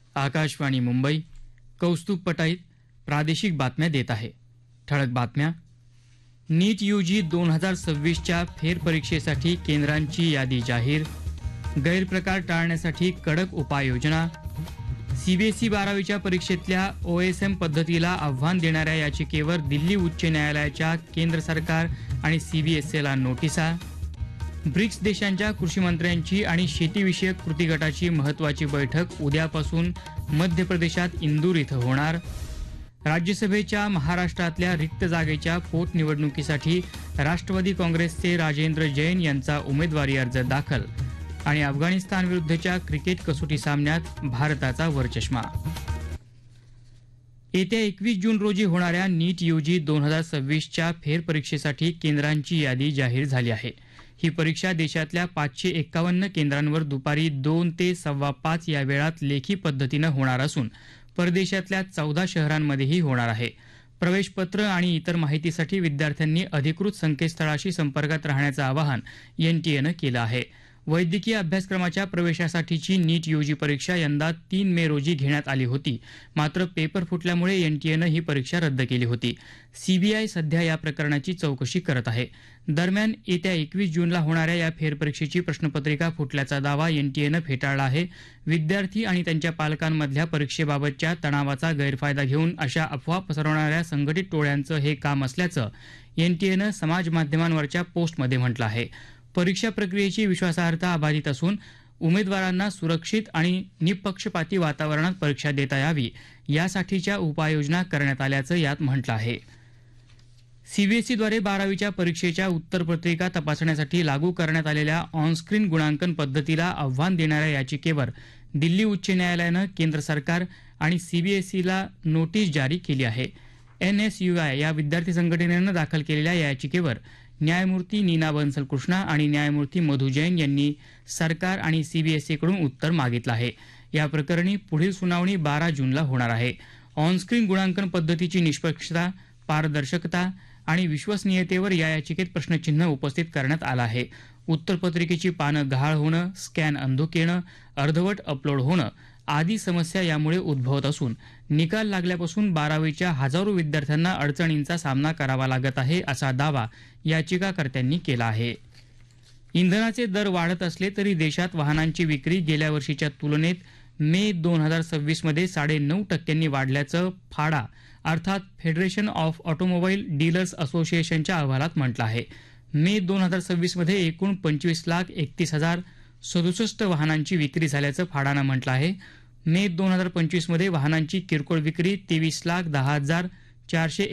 आकाशवाणी मुंबई. कौस्तुभ पटाईत प्रादेशिक बातम्या देत आहे. ठळक बातम्या. नीट यूजी 2026च्या फेरपरीक्षेसाठी केंद्रांची यादी जाहीर. गैरप्रकार टाळण्यासाठी कडक उपाययोजना. सीबीएसई 12वीच्या परीक्षेतल्या ओएसएम पद्धतीला आव्हान देणाऱ्या याचिकेवर दिल्ली उच्च न्यायालयाच्या केंद्र सरकार आणि सीबीएसईला नोटिसा. ब्रिक्स देशांच्या कृषीमंत्र्यांची आणि शेतीविषयक कृती गटाची महत्त्वाची बैठक उद्यापासून मध्य प्रदेशात इंदूर इथं होणार. राज्यसभेच्या महाराष्ट्रातल्या रिक्त जागेच्या पोटनिवडणुकीसाठी राष्ट्रवादी काँग्रेसचे राजेंद्र जैन यांचा उमेदवारी अर्ज दाखल. आणि अफगाणिस्तानविरुद्धच्या क्रिकेट कसोटी सामन्यात भारताचा वरचष्मा. येत्या 21 जून रोजी होणाऱ्या नीट यूजी 2026च्या फेरपरीक्षेसाठी केंद्रांची यादी जाहीर झाली आहे. ही परीक्षा देशातल्या 551 केंद्रांवर दुपारी 2 ते 5:15 या वेळात लेखी पद्धतीनं होणार असून परदेशातल्या 14 शहरांमध्येही होणार आहे. प्रवेशपत्र आणि इतर माहितीसाठी विद्यार्थ्यांनी अधिकृत संकेतस्थळाशी संपर्कात राहण्याचं आवाहन एनटीएनं केलं आहे. वैद्यकीय अभ्यासक्रमाच्या प्रवेशासाठीची नीट यूजी परीक्षा यंदा 3 मे रोजी घेण्यात आली होती. मात्र पेपर फुटल्यामुळे एनटीएनं ही परीक्षा रद्द केली होती. सीबीआय सध्या या प्रकरणाची चौकशी करत आहे. दरम्यान येत्या 21 जूनला होणाऱ्या या फेरपरीक्षेची प्रश्नपत्रिका फुटल्याचा दावा एनटीएनं फेटाळला आहे. विद्यार्थी आणि त्यांच्या पालकांमधल्या परीक्षेबाबतच्या तणावाचा गैरफायदा घेऊन अशा अफवा पसरवणाऱ्या संघटित टोळ्यांचं हे काम असल्याचं एनटीएनं समाज माध्यमांवरच्या पोस्टमध्ये म्हटलं आहे. परीक्षा प्रक्रियेची विश्वासार्हता अबाधित असून उमेदवारांना सुरक्षित आणि निपक्षपाती वातावरणात परीक्षा देता यावी यासाठीच्या उपाययोजना करण्यात आल्याचं यात म्हटलं आहे. सीबीएसईद्वारे 12वीच्या परीक्षेच्या उत्तरपत्रिका तपासण्यासाठी लागू करण्यात आलेल्या ऑनस्क्रीन गुणांकन पद्धतीला आव्हान देणाऱ्या याचिकेवर दिल्ली उच्च न्यायालयानं केंद्र सरकार आणि सीबीएसईला नोटीस जारी केली आहे. एनएसयूआय या विद्यार्थी संघटनेनं दाखल केलेल्या या याचिकेवर न्यायमूर्ती नीना बन्सल कृष्णा आणि न्यायमूर्ती मधु जैन यांनी सरकार आणि सीबीएसईकडून उत्तर मागितलं आहे. या प्रकरणी पुढील सुनावणी 12 जूनला होणार आहे. ऑनस्क्रीन गुणांकन पद्धतीची निष्पक्षता, पारदर्शकता आणि विश्वसनीयतेवर या याचिकेत प्रश्नचिन्ह उपस्थित करण्यात आलं आहे. उत्तरपत्रिकेची पानं गहाळ होणं, स्कॅन अंधुक येणं, अर्धवट अपलोड होणं आदी समस्या यामुळे उद्भवत असून निकाल लागल्यापासून 12वीच्या हजारो विद्यार्थ्यांना अडचणींचा सामना करावा लागत आहे असा दावा याचिकाकर्त्यांनी केला आहे. इंधनाचे दर वाढत असले तरी देशात वाहनांची विक्री गेल्या वर्षीच्या तुलनेत मे 2026 मध्ये 9.5% वाढल्याचं फाडा अर्थात फेडरेशन ऑफ ऑटोमोबाईल डीलर्स असोसिएशनच्या अहवालात म्हटलं आहे. मे 2026 मध्ये एकूण 25,31,067 वाहनांची विक्री झाल्याचं फाडानं म्हटलं आहे. मे 2025 मध्ये वाहनांची किरकोळ विक्री 23,10,400